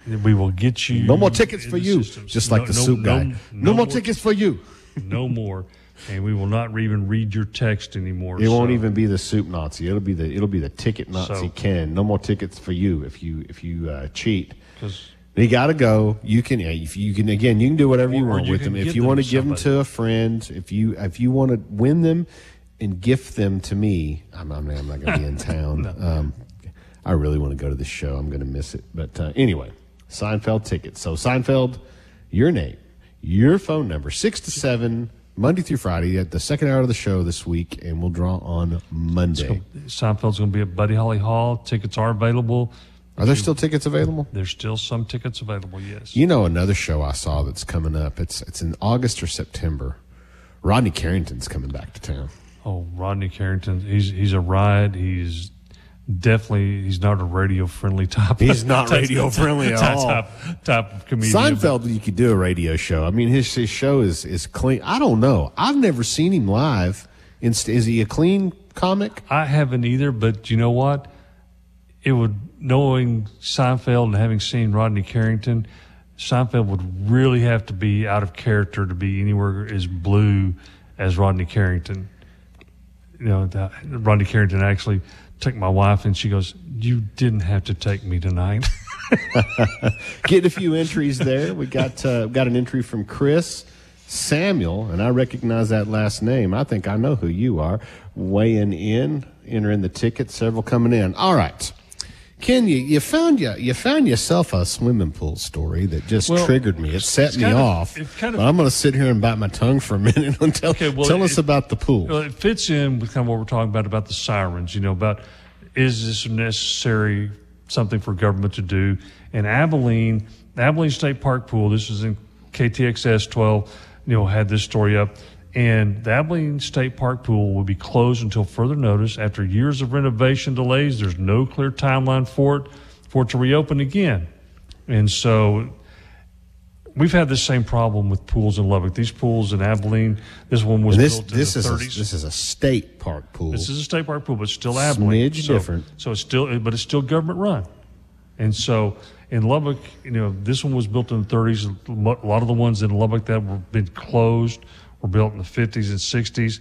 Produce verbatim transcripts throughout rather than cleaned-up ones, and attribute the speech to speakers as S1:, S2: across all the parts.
S1: We will get you.
S2: No more tickets for you,
S1: systems.
S2: just like
S1: no,
S2: the
S1: no,
S2: soup guy.
S1: No,
S2: No,
S1: no
S2: more
S1: more
S2: tickets for you.
S1: No more, and we will not even read your text anymore.
S2: It
S1: so.
S2: won't even be the soup Nazi. It'll be the it'll be the ticket Nazi.
S1: So,
S2: Ken, no more tickets for you if you if you uh, cheat.
S1: Because
S2: you got to go. You can if you can again. You can do whatever you
S1: or
S2: want
S1: you
S2: with them.
S1: can
S2: If
S1: give
S2: you
S1: them
S2: want
S1: to
S2: to give them
S1: somebody.
S2: to a friend, if you if you want to win them and gift them to me, I'm I'm, I'm not going to be in town.
S1: No.
S2: um, I really want to go to this show. I'm going to miss it. But uh, anyway, Seinfeld tickets. So Seinfeld, your name, your phone number, six to seven. Monday through Friday at the second hour of the show this week, and we'll draw on Monday.
S1: Seinfeld's going to be at Buddy Holly Hall. Tickets are available.
S2: Are there still tickets available?
S1: There's still some tickets available, yes.
S2: You know another show I saw that's coming up. It's it's in August or September. Rodney Carrington's coming back to town.
S1: Oh, Rodney Carrington. He's he's a ride. He's definitely he's not a radio friendly type.
S2: He's not
S1: type-
S2: radio friendly at
S1: type,
S2: all.
S1: Type, type of comedian.
S2: Seinfeld, you could do a radio show. I mean, his his show is is clean. I don't know. I've never seen him live. Inst- Is he a clean comic?
S1: I haven't either, but you know what? It would, knowing Seinfeld and having seen Rodney Carrington, Seinfeld would really have to be out of character to be anywhere as blue as Rodney Carrington. You know, that, Rodney Carrington actually took my wife and she goes, "You didn't have to take me tonight."
S2: Getting a few entries there. We got uh, got an entry from Chris Samuel, and I recognize that last name. I think I know who you are. Weighing in, entering the ticket, several coming in. All right. Ken, you, you found you, you found yourself a swimming pool story that just
S1: Well,
S2: triggered me. It set me
S1: kind of-
S2: off.
S1: it's kind of-
S2: but I'm going to sit here and bite my tongue for a minute and tell,
S1: Okay, well,
S2: tell
S1: it-
S2: us about the pool.
S1: Well, it fits in with kind of what we're talking about, about the sirens, you know, about is this necessary, something for government to do? In Abilene, the Abilene State Park Pool, this is in K T X S twelve, you know, had this story up. And the Abilene State Park Pool will be closed until further notice. After years of renovation delays, there's no clear timeline for it, for it to reopen again. And so we've had the same problem with pools in Lubbock. These pools in Abilene, this one was
S2: And this
S1: built
S2: this
S1: in the
S2: is
S1: thirties.
S2: a, this is a state park pool.
S1: This is a state park pool, but it's still Abilene.
S2: Smidge
S1: so,
S2: different.
S1: So it's still, but it's still government run. And so in Lubbock, you know, this one was built in the thirties. A lot of the ones in Lubbock that were been closed were built in the fifties and sixties,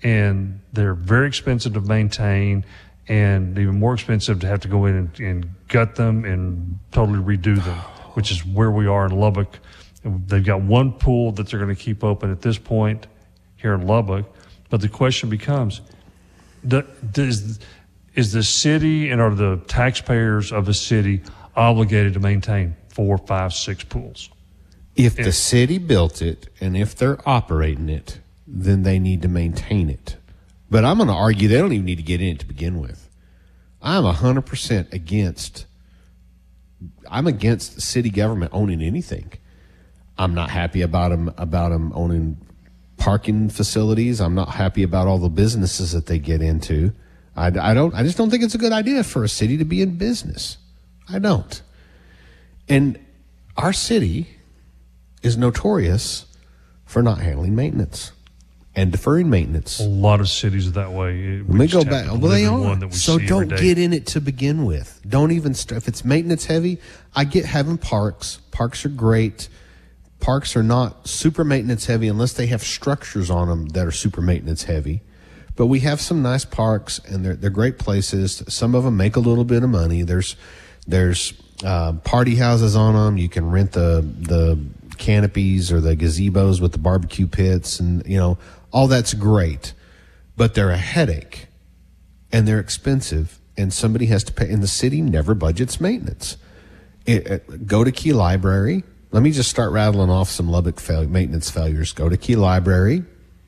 S1: and they're very expensive to maintain, and even more expensive to have to go in and, and gut them and totally redo them, which is where we are in Lubbock. And they've got one pool that they're going to keep open at this point here in Lubbock, but the question becomes, do- does is the city and are the taxpayers of the city obligated to maintain four, five, six pools?
S2: If the city built it and if they're operating it, then they need to maintain it. But I'm going to argue they don't even need to get in it to begin with. I'm one hundred percent against, I'm against the city government owning anything. I'm not happy about them, about them owning parking facilities. I'm not happy about all the businesses that they get into. I, I don't, I just don't think it's a good idea for a city to be in business. I don't. And our city is notorious for not handling maintenance and deferring maintenance.
S1: A lot of cities are that way.
S2: Let me go back. Well, they are.
S1: One that we
S2: So
S1: see
S2: don't
S1: every day.
S2: get in it to begin with. Don't even st- if it's maintenance heavy. I get having parks. Parks are great. Parks are not super maintenance heavy unless they have structures on them that are super maintenance heavy. But we have some nice parks, and they're they're great places. Some of them make a little bit of money. There's there's uh, party houses on them. You can rent the the canopies or the gazebos with the barbecue pits, and you know all that's great. But they're a headache, and they're expensive, and somebody has to pay. And the city never budgets maintenance. It, it, go to Key Library. Let me just start rattling off some Lubbock fail, maintenance failures. Go to Key Library.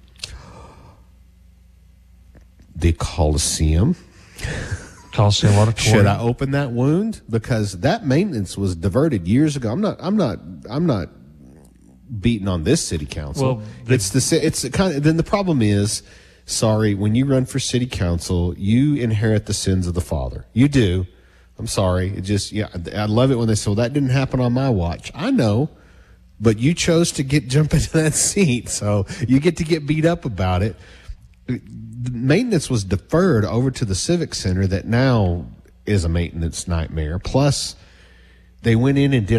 S2: The Coliseum.
S1: Coliseum Auditorium.
S2: Should I open that wound? Because that maintenance was diverted years ago. I'm not. I'm not. I'm not beating on this city council.
S1: Well, the-
S2: it's the. ci- It's the kind of. Then the problem is, sorry, when you run for city council, you inherit the sins of the father. You do. I'm sorry. It just. Yeah. I love it when they say, "Well, that didn't happen on my watch." I know. But you chose to get jump into that seat, so you get to get beat up about it. The maintenance was deferred over to the Civic Center that now is a maintenance nightmare. Plus, they went in and did